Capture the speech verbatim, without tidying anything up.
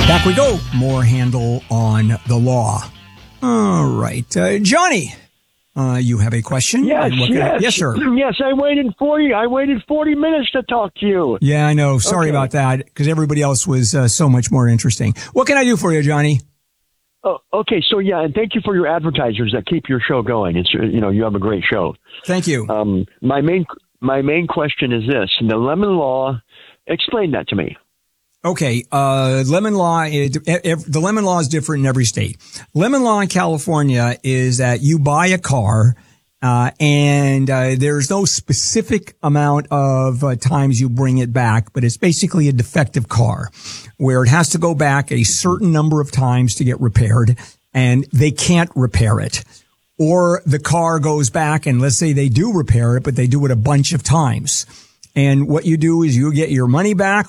Back we go. More handle on the law. All right. Uh, Johnny, uh, you have a question? Yes, yes. I, yes, sir. Yes, I waited forty. I waited forty minutes to talk to you. Yeah, I know. Sorry Okay. about that, because everybody else was uh, so much more interesting. What can I do for you, Johnny? Oh, okay, so yeah, and thank you for your advertisers that keep your show going. It's you know you have a great show. Thank you. Um, my main my main question is this: the lemon law. Explain that to me. Okay, uh, lemon law, it, it, the lemon law is different in every state. Lemon law in California is that you buy a car, uh, and, uh, there's no specific amount of uh, times you bring it back, but it's basically a defective car where it has to go back a certain number of times to get repaired, and they can't repair it. Or the car goes back, and let's say they do repair it, but they do it a bunch of times. And what you do is you get your money back,